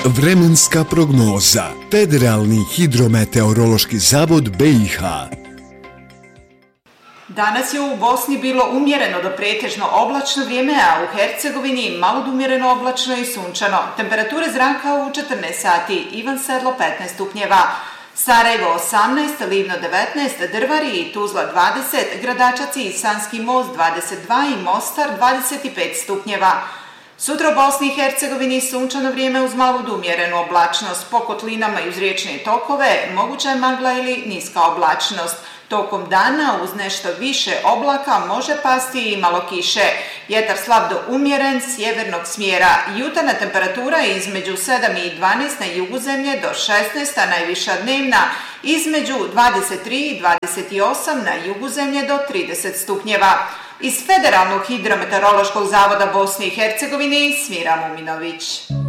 Vremenska prognoza. Federalni hidrometeorološki zavod BiH. Danas je u Bosni bilo umjereno do pretežno oblačno vrijeme, a u Hercegovini malo umjereno oblačno i sunčano. Temperature zraka u 14 sati, Ivan Sedlo 15 stupnjeva, Sarajevo 18, Livno 19, Drvari i Tuzla 20, Gradačac i Sanski Most 22 i Mostar 25 stupnjeva. Sutra u Bosni i Hercegovini sunčano vrijeme uz malu do umjerenu oblačnost. Po kotlinama i uz riječne tokove moguća je magla ili niska oblačnost. Tokom dana uz nešto više oblaka može pasti i malo kiše. Vjetar slab do umjeren sjevernog smjera. Jutarnja temperatura između 7 i 12 na jugu zemlje do 16, a najviša dnevna između 23 i 28 na jugu zemlje do 30 stupnjeva. Iz Federalnog hidrometeorološkog zavoda Bosne i Hercegovine Smira Muminović.